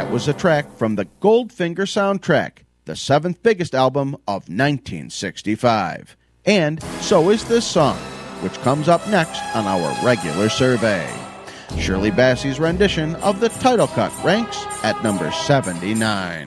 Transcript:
That was a track from the Goldfinger soundtrack, the seventh biggest album of 1965. And so is this song, which comes up next on our regular survey. Shirley Bassey's rendition of the title cut ranks at number 79.